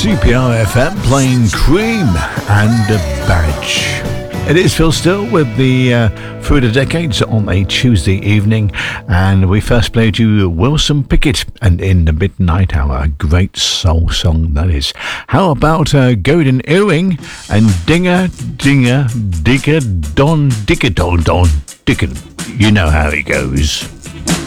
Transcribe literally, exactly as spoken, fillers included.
C P R F M playing Cream and a Badge. It is Phil Still with the uh, Through the Decades on a Tuesday evening, and we first played you Wilson Pickett and In the Midnight Hour, a great soul song that is. How about uh, Golden Earring and Dinger, Dinger, Digger, Don, Dicker, Don, Don, Dicker. You know how it goes.